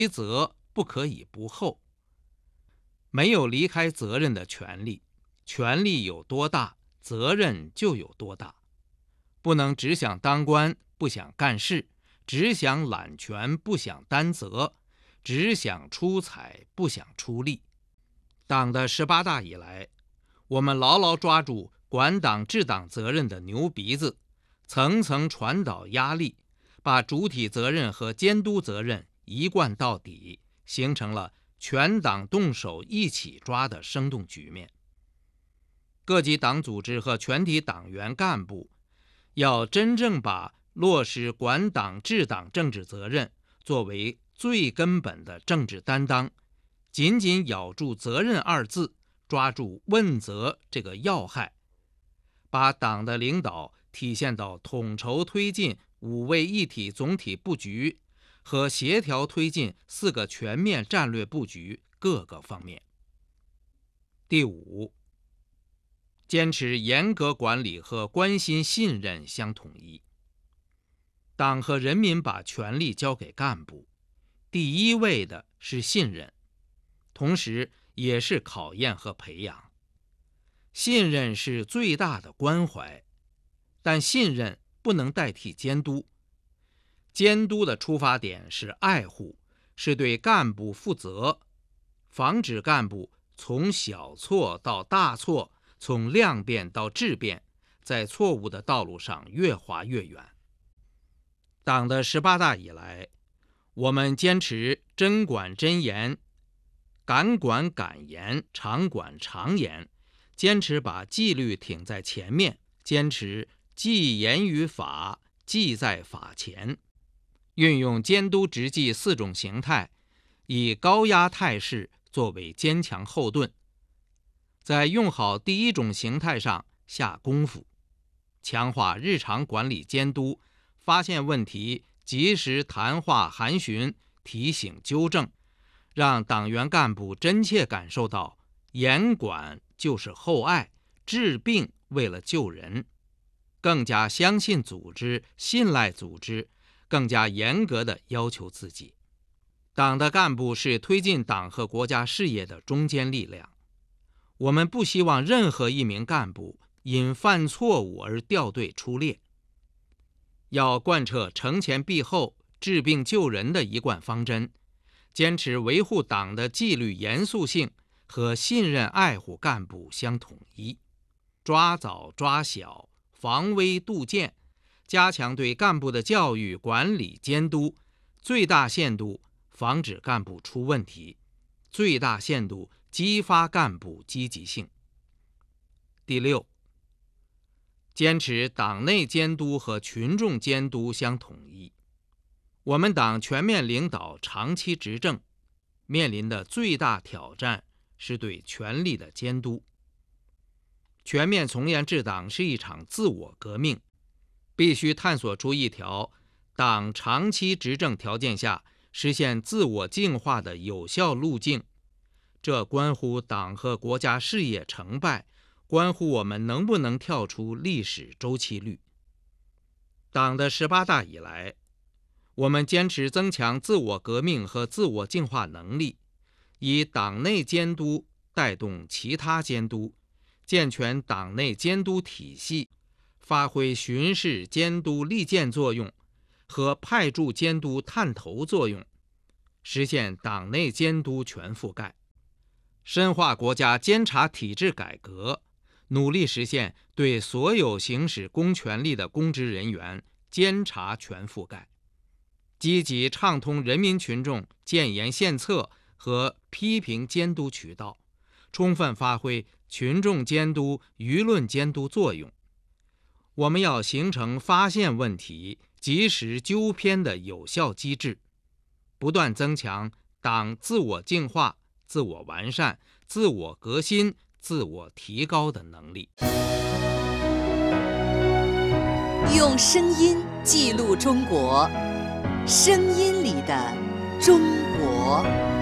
责不可以不后。没有离开责任的权利，权力有多大，责任就有多大。不能只想当官，不想干事，只想揽权，不想担责，只想出彩，不想出力。党的18大以来，我们牢牢抓住管党治党责任的牛鼻子，层层传导压力，把主体责任和监督责任一贯到底，形成了全党动手一起抓的生动局面。各级党组织和全体党员干部要真正把落实管党治党政治责任作为最根本的政治担当，紧紧咬住责任二字，抓住问责这个要害，把党的领导体现到统筹推进5位一体总体布局和协调推进4个全面战略布局各个方面。第5，坚持严格管理和关心信任相统一。党和人民把权力交给干部，第一位的是信任，同时也是考验和培养。信任是最大的关怀，但信任不能代替监督。监督的出发点是爱护，是对干部负责，防止干部从小错到大错，从量变到质变，在错误的道路上越滑越远。党的18大以来，我们坚持真管真严，敢管敢严，常管常严，坚持把纪律挺在前面，坚持纪严于法，纪在法前，运用监督执纪4种形态，以高压态势作为坚强后盾，在用好第1种形态上下功夫，强化日常管理监督，发现问题及时谈话函询，提醒纠正，让党员干部真切感受到严管就是厚爱，治病为了救人，更加相信组织，信赖组织，更加严格地要求自己。党的干部是推进党和国家事业的中坚力量，我们不希望任何一名干部因犯错误而掉队出列，要贯彻承前避后、治病救人的一贯方针，坚持维护党的纪律严肃性和信任爱护干部相统一，抓早抓小，防微杜渐，加强对干部的教育、管理、监督，最大限度防止干部出问题，最大限度激发干部积极性。第6，坚持党内监督和群众监督相统一。我们党全面领导长期执政，面临的最大挑战是对权力的监督。全面从严治党是一场自我革命，必须探索出一条党长期执政条件下实现自我净化的有效路径。这关乎党和国家事业成败，关乎我们能不能跳出历史周期率。党的18大以来，我们坚持增强自我革命和自我净化能力，以党内监督带动其他监督，健全党内监督体系，发挥巡视监督利剑作用和派驻监督探头作用，实现党内监督全覆盖，深化国家监察体制改革，努力实现对所有行使公权力的公职人员监察全覆盖，积极畅通人民群众建言献策和批评监督渠道，充分发挥群众监督、舆论监督作用。我们要形成发现问题、及时纠偏的有效机制，不断增强党自我净化、自我完善、自我革新、自我提高的能力。 用声音记录中国，声音里的中国。